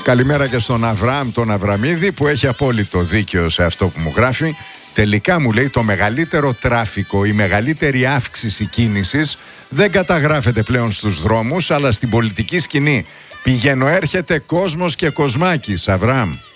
Καλημέρα και στον Αβραάμ τον Αβραμίδη, που έχει απόλυτο δίκαιο σε αυτό που μου γράφει. Τελικά, μου λέει, το μεγαλύτερο τράφικο, η μεγαλύτερη αύξηση κίνησης δεν καταγράφεται πλέον στους δρόμους, αλλά στην πολιτική σκηνή. Πηγαίνω έρχεται κόσμος και κοσμάκης, Αβραάμ.